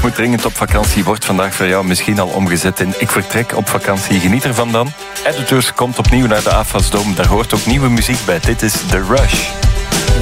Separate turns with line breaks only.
moet dringend op vakantie wordt vandaag voor jou misschien al omgezet in ik vertrek op vakantie. Geniet ervan dan. Editors komt opnieuw naar de AFAS Dome. Daar hoort ook nieuwe muziek bij. Dit is The Rush.